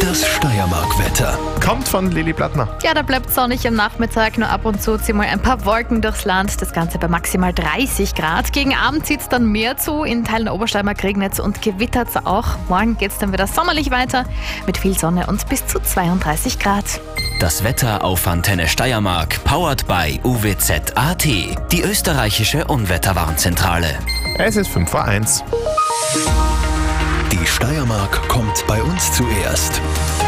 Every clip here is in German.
Das Steiermark-Wetter. Kommt von Lili Plattner. Ja, da bleibt sonnig am Nachmittag, nur ab und zu ziehen mal ein paar Wolken durchs Land. Das Ganze bei maximal 30 Grad. Gegen Abend zieht es dann mehr zu. In Teilen der Obersteiermark regnet es und gewittert es auch. Morgen geht es dann wieder sommerlich weiter mit viel Sonne und bis zu 32 Grad. Das Wetter auf Antenne Steiermark, powered by UWZ-AT, die österreichische Unwetterwarnzentrale. Es ist 5:01. Die Steiermark kommt bei uns zuerst.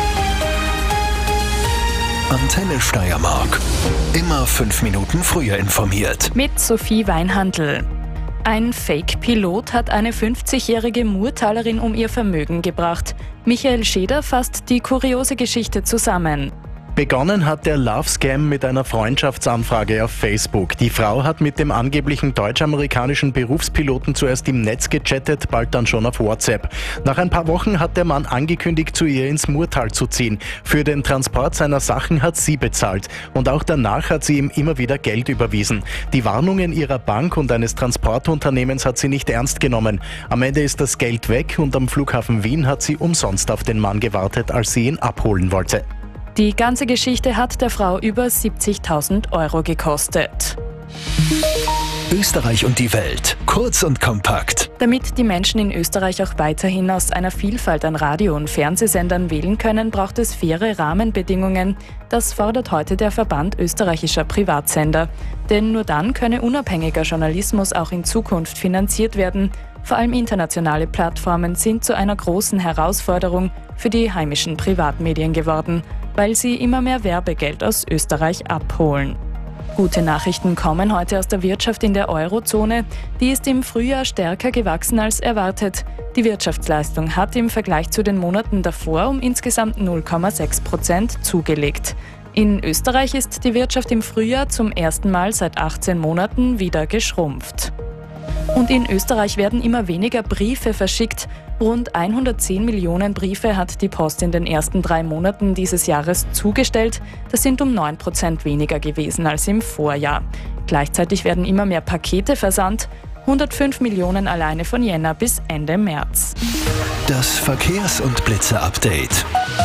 Antenne Steiermark. Immer 5 Minuten früher informiert. Mit Sophie Weinhandl. Ein Fake-Pilot hat eine 50-jährige Murtalerin um ihr Vermögen gebracht. Michael Scheder fasst die kuriose Geschichte zusammen. Begonnen hat der Love-Scam mit einer Freundschaftsanfrage auf Facebook. Die Frau hat mit dem angeblichen deutsch-amerikanischen Berufspiloten zuerst im Netz gechattet, bald dann schon auf WhatsApp. Nach ein paar Wochen hat der Mann angekündigt, zu ihr ins Murtal zu ziehen. Für den Transport seiner Sachen hat sie bezahlt. Und auch danach hat sie ihm immer wieder Geld überwiesen. Die Warnungen ihrer Bank und eines Transportunternehmens hat sie nicht ernst genommen. Am Ende ist das Geld weg und am Flughafen Wien hat sie umsonst auf den Mann gewartet, als sie ihn abholen wollte. Die ganze Geschichte hat der Frau über 70.000 Euro gekostet. Österreich und die Welt. Kurz und kompakt. Damit die Menschen in Österreich auch weiterhin aus einer Vielfalt an Radio- und Fernsehsendern wählen können, braucht es faire Rahmenbedingungen. Das fordert heute der Verband österreichischer Privatsender. Denn nur dann könne unabhängiger Journalismus auch in Zukunft finanziert werden. Vor allem internationale Plattformen sind zu einer großen Herausforderung für die heimischen Privatmedien geworden, weil sie immer mehr Werbegeld aus Österreich abholen. Gute Nachrichten kommen heute aus der Wirtschaft in der Eurozone. Die ist im Frühjahr stärker gewachsen als erwartet. Die Wirtschaftsleistung hat im Vergleich zu den Monaten davor um insgesamt 0,6% zugelegt. In Österreich ist die Wirtschaft im Frühjahr zum ersten Mal seit 18 Monaten wieder geschrumpft. Und in Österreich werden immer weniger Briefe verschickt. Rund 110 Millionen Briefe hat die Post in den ersten 3 Monaten dieses Jahres zugestellt. Das sind um 9% weniger gewesen als im Vorjahr. Gleichzeitig werden immer mehr Pakete versandt. 105 Millionen alleine von Jänner bis Ende März. Das Verkehrs- und Blitze-Update.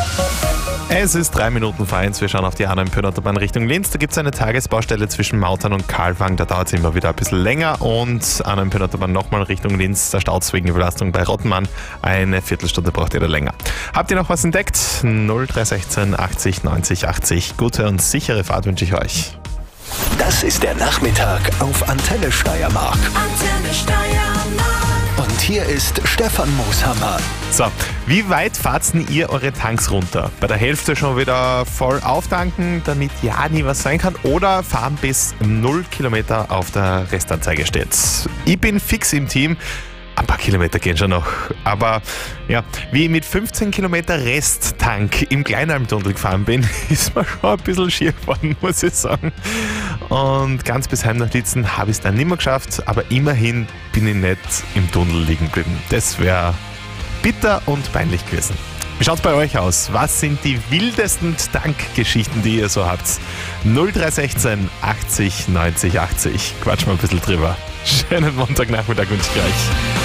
Es ist 3:03. Wir schauen auf die A9 Richtung Linz. Da gibt es eine Tagesbaustelle zwischen Mautern und Karlwang. Da dauert es immer wieder ein bisschen länger. Und A9 nochmal Richtung Linz. Da staut es wegen Überlastung bei Rottenmann. Eine Viertelstunde braucht ihr da länger. Habt ihr noch was entdeckt? 0316 80 90 80. Gute und sichere Fahrt wünsche ich euch. Das ist der Nachmittag auf Antenne Steiermark. Antenne Steiermark. Und hier ist Stefan Mooshammer. So, wie weit fahrt ihr eure Tanks runter? Bei der Hälfte schon wieder voll auftanken, damit ja nie was sein kann, oder fahren bis 0 Kilometer auf der Restanzeige steht? Ich bin fix im Team. Ein paar Kilometer gehen schon noch. Aber ja, wie ich mit 15 Kilometer Resttank im Kleinalmtunnel gefahren bin, ist mir schon ein bisschen schier geworden, muss ich sagen. Und ganz bis heim nach Litzen habe ich es dann nicht mehr geschafft, aber immerhin bin ich nicht im Tunnel liegen geblieben. Das wäre bitter und peinlich gewesen. Wie schaut es bei euch aus? Was sind die wildesten Tankgeschichten, die ihr so habt? 0316 80 90 80. Quatsch mal ein bisschen drüber. Schönen Montagnachmittag wünsche ich euch.